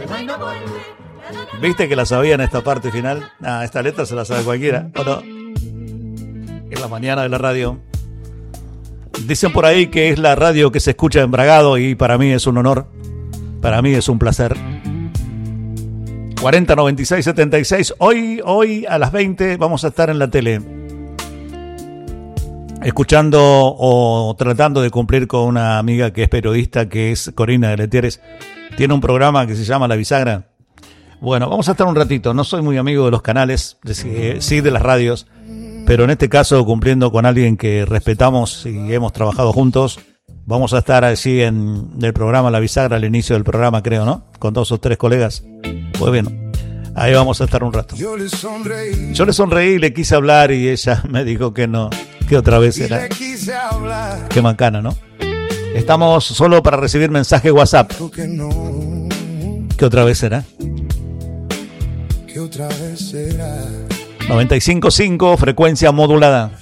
¿Viste que la sabía en esta parte final? Ah, esta letra se la sabe cualquiera, ¿o no? En la mañana de la radio. Dicen por ahí que es la radio que se escucha en Bragado y para mí es un honor. Para mí es un placer. 40 96 76. Hoy a las 20 vamos a estar en la tele. Escuchando o tratando de cumplir con una amiga que es periodista, que es Corina de Letieres. Tiene un programa que se llama La Bisagra. Bueno, vamos a estar un ratito. No soy muy amigo de los canales, sí de las radios, pero en este caso cumpliendo con alguien que respetamos y hemos trabajado juntos. Vamos a estar así en el programa La Bisagra, al inicio del programa, creo, ¿no? Con 2 o 3 colegas. Pues bueno, ahí vamos a estar un rato. Yo le sonreí, le quise hablar y ella me dijo que no. ¿Qué otra vez era? Qué macana, ¿no? Estamos solo para recibir mensaje WhatsApp. ¿Qué otra vez será? 95.5, frecuencia modulada.